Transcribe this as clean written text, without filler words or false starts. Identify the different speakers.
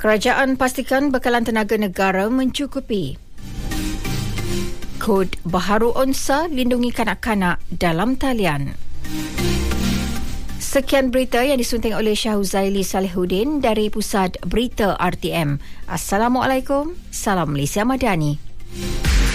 Speaker 1: Kerajaan pastikan bekalan tenaga negara mencukupi. Kod baharu UNSA lindungi kanak-kanak dalam talian. Sekian berita yang disunting oleh Syahuzaili Salihuddin dari Pusat Berita RTM. Assalamualaikum. Salam Malaysia Madani.